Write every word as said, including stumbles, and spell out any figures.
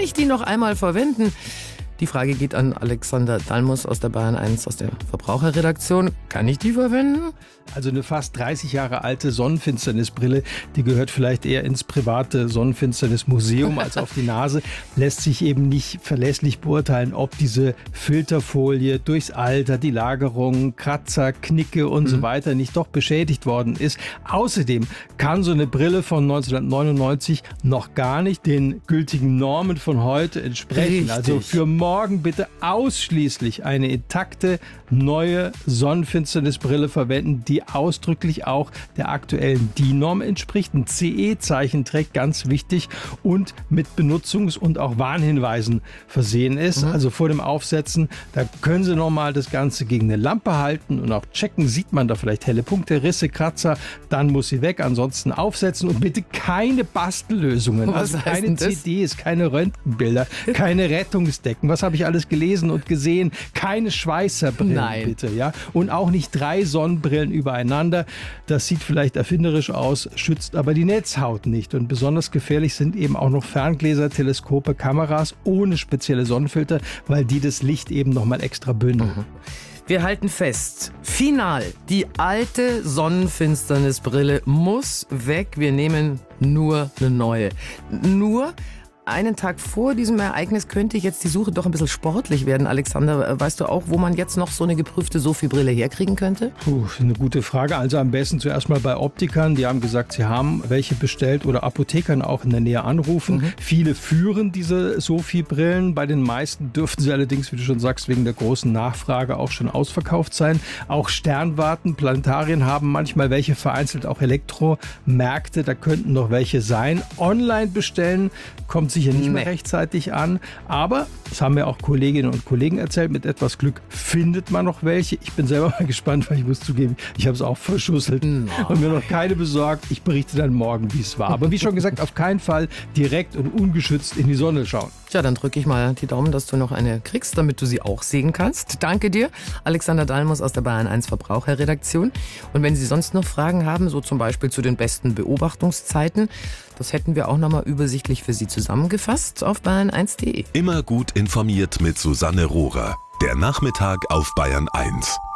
ich die noch einmal verwenden? Die Frage geht an Alexander Dalmus aus der Bayern eins, aus der Verbraucherredaktion. Kann ich die verwenden? Also eine fast dreißig Jahre alte Sonnenfinsternisbrille, die gehört vielleicht eher ins private Sonnenfinsternismuseum als auf die Nase. Lässt sich eben nicht verlässlich beurteilen, ob diese Filterfolie durchs Alter, die Lagerung, Kratzer, Knicke und mhm. so weiter nicht doch beschädigt worden ist. Außerdem kann so eine Brille von neunzehnhundertneunundneunzig noch gar nicht den gültigen Normen von heute entsprechen. Richtig. Also für morgen bitte ausschließlich eine intakte, neue Sonnenfinsternisbrille verwenden, die ausdrücklich auch der aktuellen D I N-Norm entspricht, ein C E-Zeichen trägt, ganz wichtig, und mit Benutzungs- und auch Warnhinweisen versehen ist. Mhm. Also vor dem Aufsetzen, da können Sie nochmal das Ganze gegen eine Lampe halten und auch checken, sieht man da vielleicht helle Punkte, Risse, Kratzer, dann muss sie weg, ansonsten aufsetzen und bitte keine Bastellösungen, Was also keine C Ds, keine Röntgenbilder, keine Rettungsdecken, was habe ich alles gelesen und gesehen, keine Schweißerbrillen. Nein. Bitte, ja, und auch nicht drei Sonnenbrillen übereinander. Das sieht vielleicht erfinderisch aus, schützt aber die Netzhaut nicht. Und besonders gefährlich sind eben auch noch Ferngläser, Teleskope, Kameras ohne spezielle Sonnenfilter, weil die das Licht eben nochmal extra bündeln. Mhm. Wir halten fest, final, die alte Sonnenfinsternisbrille muss weg. Wir nehmen nur eine neue. Nur einen Tag vor diesem Ereignis könnte jetzt die Suche doch ein bisschen sportlich werden. Alexander, weißt du auch, wo man jetzt noch so eine geprüfte Sophie-Brille herkriegen könnte? Puh, eine gute Frage. Also am besten zuerst mal bei Optikern. Die haben gesagt, sie haben welche bestellt, oder Apothekern auch in der Nähe anrufen. Mhm. Viele führen diese Sophie-Brillen. Bei den meisten dürften sie allerdings, wie du schon sagst, wegen der großen Nachfrage auch schon ausverkauft sein. Auch Sternwarten, Planetarien haben manchmal welche, vereinzelt auch Elektromärkte. Da könnten noch welche sein. Online bestellen kommt sicher nicht mehr rechtzeitig an, aber das haben mir auch Kolleginnen und Kollegen erzählt, mit etwas Glück findet man noch welche. Ich bin selber mal gespannt, weil ich muss zugeben, ich habe es auch verschusselt no. und mir noch keine besorgt. Ich berichte dann morgen, wie es war. Aber wie schon gesagt, auf keinen Fall direkt und ungeschützt in die Sonne schauen. Tja, dann drücke ich mal die Daumen, dass du noch eine kriegst, damit du sie auch sehen kannst. Danke dir, Alexander Dalmus aus der Bayern eins Verbraucherredaktion. Und wenn Sie sonst noch Fragen haben, so zum Beispiel zu den besten Beobachtungszeiten, das hätten wir auch nochmal übersichtlich für Sie zusammengefasst auf bayern eins punkt de. Immer gut informiert mit Susanne Rohrer. Der Nachmittag auf Bayern eins.